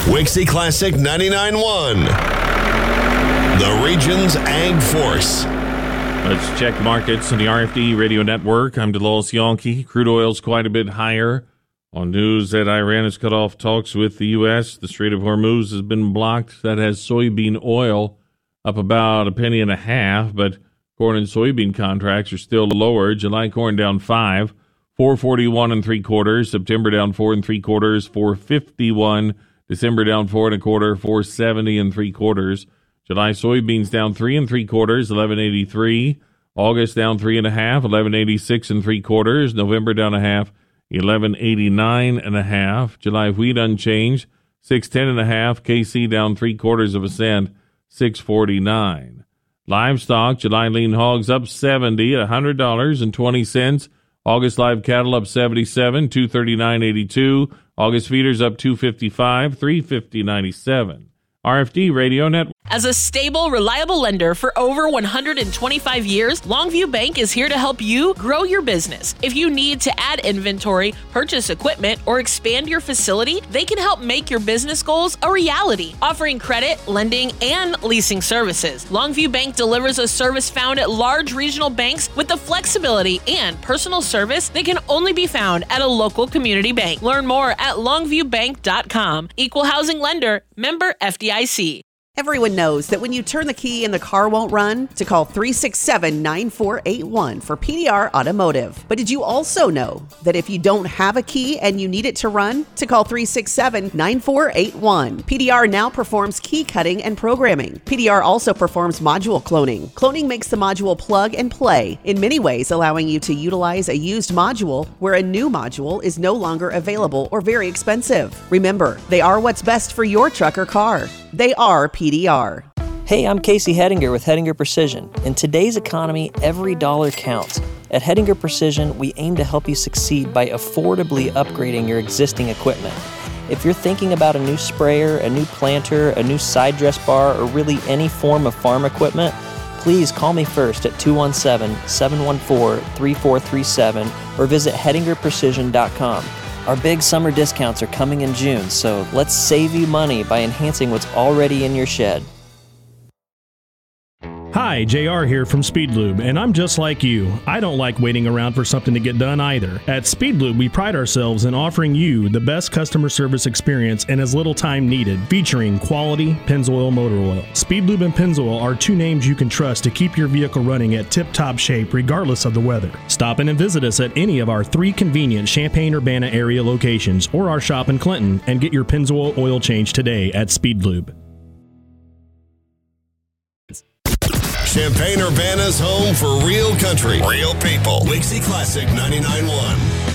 Wixie Classic 99.1. The region's Ag Force. Let's check markets on the RFD Radio Network. I'm DeLois Yonke. Crude oil's quite a bit higher. On news that Iran has cut off talks with the U.S., the Strait of Hormuz has been blocked. That has soybean oil up about $0.015, but corn and soybean contracts are still lower. July corn down 5, 441 3/4. September down 4 3/4, 451. December down 4 1/4, 470 3/4. July soybeans down 3 3/4, 1183. August down 3 1/2, 1186 3/4. November down a half, 1189 1/2. July wheat unchanged, 610 1/2. KC down 3/4 cent, 649. Livestock, July lean hogs up 70 at $100.20. August live cattle up 77, 239.82. August feeders up 255, 350.97. RFD Radio Network. As a stable, reliable lender for over 125 years, Longview Bank is here to help you grow your business. If you need to add inventory, purchase equipment, or expand your facility, they can help make your business goals a reality, offering credit, lending, and leasing services. Longview Bank delivers a service found at large regional banks with the flexibility and personal service that can only be found at a local community bank. Learn more at longviewbank.com. Equal housing lender, member FDIC. Everyone knows that when you turn the key and the car won't run, to call 367-9481 for PDR Automotive. But did you also know that if you don't have a key and you need it to run, to call 367-9481. PDR now performs key cutting and programming. PDR also performs module cloning. Cloning makes the module plug and play, in many ways allowing you to utilize a used module where a new module is no longer available or very expensive. Remember, they are what's best for your truck or car. They are PDR. Hey, I'm Casey Hettinger with Hettinger Precision. In today's economy, every dollar counts. At Hettinger Precision, we aim to help you succeed by affordably upgrading your existing equipment. If you're thinking about a new sprayer, a new planter, a new side dress bar, or really any form of farm equipment, please call me first at 217-714-3437 or visit HettingerPrecision.com. Our big summer discounts are coming in June, so let's save you money by enhancing what's already in your shed. Hi, JR here from Speedlube, and I'm just like you. I don't like waiting around for something to get done either. At Speedlube, we pride ourselves in offering you the best customer service experience in as little time needed, featuring quality Pennzoil motor oil. Speedlube and Pennzoil are two names you can trust to keep your vehicle running at tip-top shape regardless of the weather. Stop in and visit us at any of our 3 convenient Champaign-Urbana area locations or our shop in Clinton and get your Pennzoil oil change today at Speedlube. Champaign-Urbana's home for real country, real people. Wixie Classic 99.1.